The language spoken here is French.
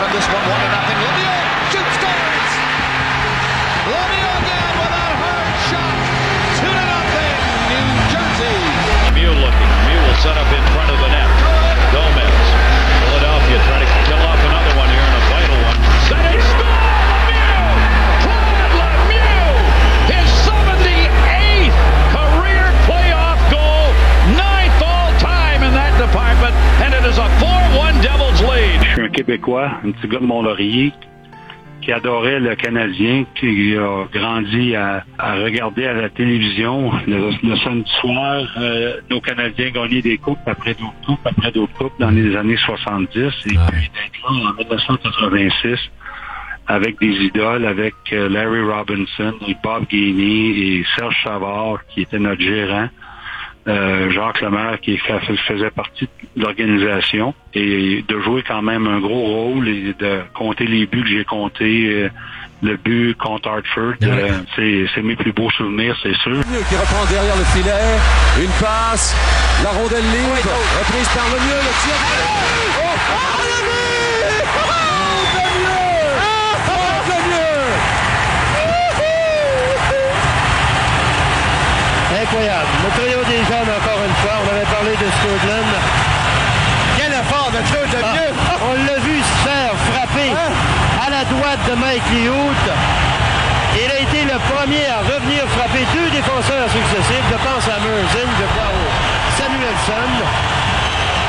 won this one 1-0. Lemieux shoots, scores! Lemieux again with a hard shot. 2-0, New Jersey. Lemieux looking. Lemieux will set up in front of the net. Gomez. Philadelphia trying to kill off another one here in a vital one. Setting score! Lemieux! Claude Lemieux! His 78th career playoff goal. 9th all-time in that department. And it is a 4-1 Devils lead. Je suis un Québécois, un petit gars de Mont-Laurier qui adorait le Canadien, qui a grandi à regarder à la télévision le samedi soir nos Canadiens gagner des coupes après d'autres coupes dans les années 70 et puis d'être là en 1986 avec des idoles, avec Larry Robinson et Bob Gainey et Serge Savard qui était notre gérant. Jacques Lemaire qui faisait partie de l'organisation et de jouer quand même un gros rôle et de compter les buts que j'ai comptés, le but contre Hartford, c'est mes plus beaux souvenirs, c'est sûr. Qui reprend derrière le filet, une passe, la rondelle libre, reprise par Lemieux, le tir. Incroyable. Le trio des jeunes, encore une fois. On avait parlé de Skoglund. Quel effort de Claude Lemieux! On l'a vu se faire frapper à la droite de Mike Liut. Il a été le premier à revenir frapper deux défenseurs successifs. Je pense à Merzing, je crois au Samuelsson.